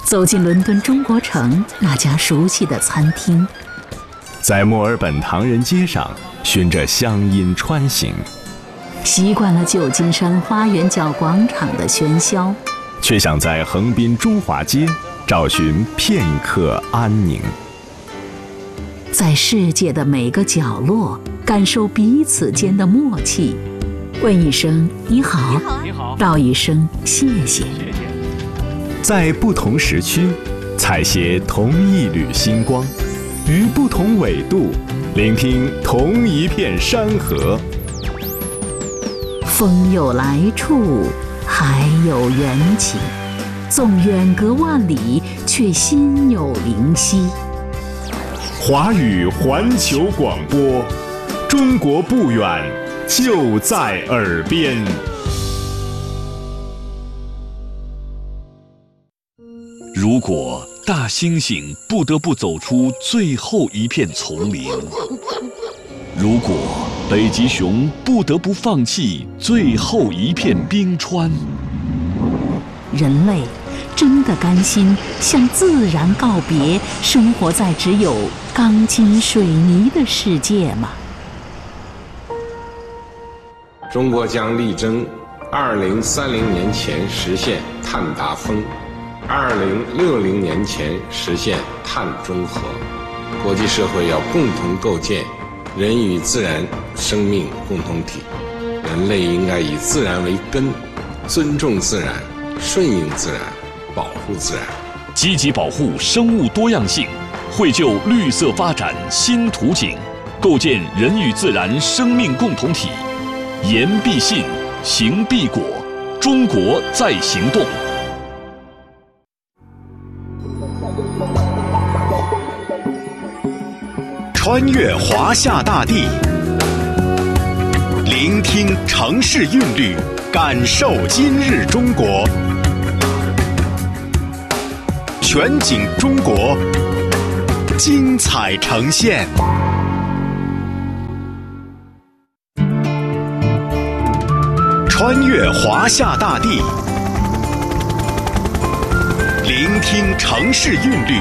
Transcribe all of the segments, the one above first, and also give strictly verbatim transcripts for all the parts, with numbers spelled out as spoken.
走进伦敦中国城那家熟悉的餐厅， 在墨尔本唐人街上循着乡音穿行， 习惯了旧金山花园角广场的喧嚣， 却想在横滨中华街找寻片刻安宁。 在世界的每个角落感受彼此间的默契，问一声你好， 你好， 道一声谢谢。 在不同时区采撷同一缕星光，于不同纬度聆听同一片山河。 风有来处，海有缘起，纵远隔万里，却心有灵犀。 华语环球广播，中国不远，就在耳边。 如果大猩猩不得不走出最后一片丛林，如果北极熊不得不放弃最后一片冰川， 人类真的甘心向自然告别，生活在只有钢筋水泥的世界吗？ 中国将力争二零三零年前实现碳达峰，二零六零年前实现碳中和。国际社会要共同构建人与自然生命共同体，人类应该以自然为根，尊重自然，顺应自然，保护自然， 积极保护生物多样性，绘就绿色发展新图景，构建人与自然生命共同体。言必信，行必果，中国在行动。 穿越华夏大地，聆听城市韵律，感受今日中国。全景中国，精彩呈现。穿越华夏大地，聆听城市韵律，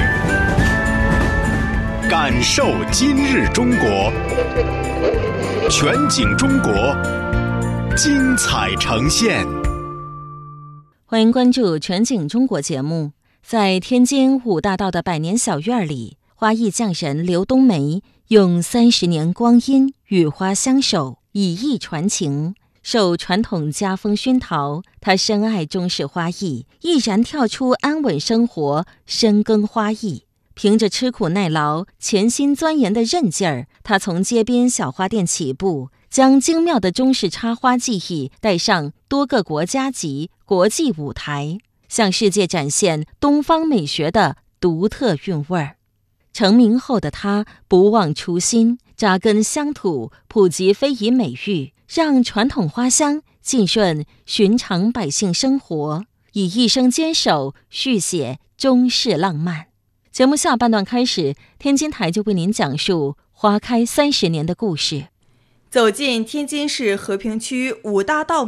感受今日中国。全景中国，精彩呈现。 欢迎关注全景中国节目。在天津五大道的百年小院里，花艺匠人刘冬梅用三十年光阴与花相守，以艺传情。受传统家风熏陶，他深爱中式花艺，毅然跳出安稳生活，深耕花艺。凭着吃苦耐劳、潜心钻研的韧劲儿，他从街边小花店起步，将精妙的中式插花技艺带上多个国家级、国际舞台，向世界展现东方美学的独特韵味儿。成名后的他不忘初心，扎根乡土，普及非遗美育，让传统花香浸润寻常百姓生活，以一生坚守续写中式浪漫。节目下半段开始，天津台就为您讲述花开三十年的故事。 走进天津市和平区五大道